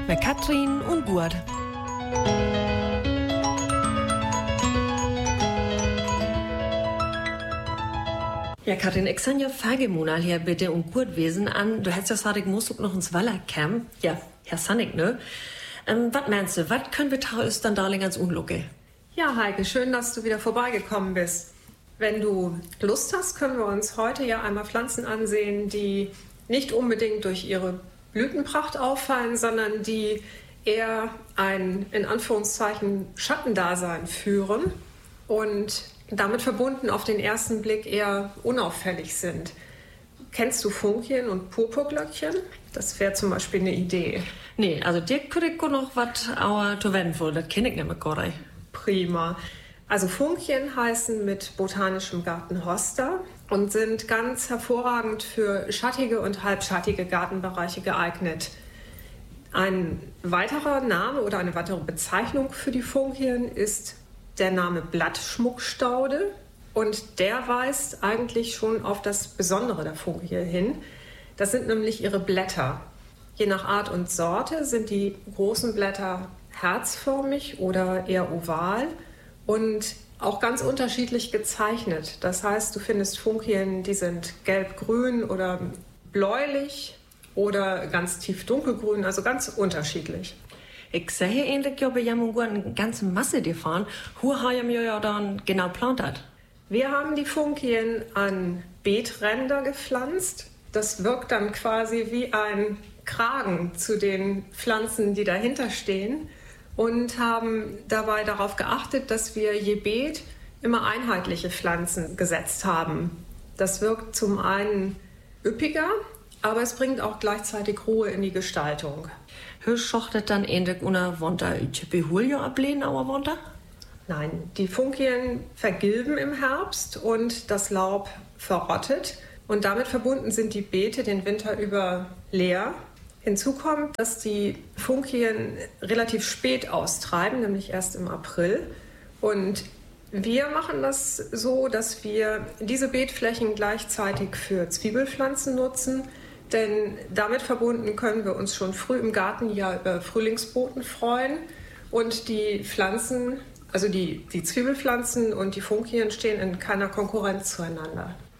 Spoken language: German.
mit Katrin und Gurt. Ja, Katrin, ich kann ja Fagemonal hier bitte und Gurt wesen an. Du hättest ja gesagt, ich muss auch noch ins Wallercamp. Ja, Herr Sannig, ne? Was meinst du, was können wir tausend dann darling ans Unlucke? Ja, Heike, schön, dass du wieder vorbeigekommen bist. Wenn du Lust hast, können wir uns heute ja einmal Pflanzen ansehen, die nicht unbedingt durch ihre Blütenpracht auffallen, sondern die eher ein, in Anführungszeichen, Schattendasein führen und damit verbunden auf den ersten Blick eher unauffällig sind. Kennst du Funkien und Purpurglöckchen? Das wäre zum Beispiel eine Idee. Nee, also dir könnte ich noch was zu wenden wollen, das kenne ich nicht mehr gerade. Prima. Also Funkien heißen mit botanischem Garten Hosta und sind ganz hervorragend für schattige und halbschattige Gartenbereiche geeignet. Ein weiterer Name oder eine weitere Bezeichnung für die Funkien ist der Name Blattschmuckstaude und der weist eigentlich schon auf das Besondere der Funkie hin. Das sind nämlich ihre Blätter. Je nach Art und Sorte sind die großen Blätter herzförmig oder eher oval und auch ganz unterschiedlich gezeichnet. Das heißt, du findest Funkien, die sind gelb-grün oder bläulich oder ganz tief dunkelgrün, also ganz unterschiedlich. Ich sehe ähnlich, ja, bei jemandem eine ganze Masse gefahren. Wo haben wir ja dann genau plantet? Wir haben die Funkien an Beetränder gepflanzt. Das wirkt dann quasi wie ein Kragen zu den Pflanzen, die dahinter stehen und haben dabei darauf geachtet, dass wir je Beet immer einheitliche Pflanzen gesetzt haben. Das wirkt zum einen üppiger, aber es bringt auch gleichzeitig Ruhe in die Gestaltung. Hörst schochtet dann ähnlich una Wonter Behulio ablehnen, aber Wonter? Nein, die Funkien vergilben im Herbst und das Laub verrottet. Und damit verbunden sind die Beete den Winter über leer. Hinzu kommt, dass die Funkien relativ spät austreiben, nämlich erst im April. Und wir machen das so, dass wir diese Beetflächen gleichzeitig für Zwiebelpflanzen nutzen. Denn damit verbunden können wir uns schon früh im Gartenjahr über Frühlingsboten freuen. Und die Pflanzen, also die Zwiebelpflanzen und die Funkien stehen in keiner Konkurrenz zueinander.